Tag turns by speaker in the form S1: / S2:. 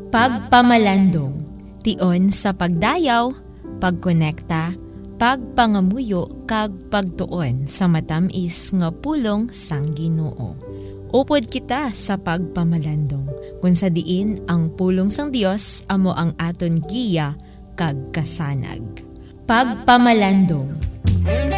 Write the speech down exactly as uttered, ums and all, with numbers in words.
S1: Pagpamalandong, tion sa pagdayaw, pagkonekta, pagpangamuyo kag pagtuon sa matamis nga pulong sang Ginoo. Upod kita sa pagpamalandong, kung sa diin ang pulong sang Dios amo ang aton giya kag kasanag. Pagpamalandong.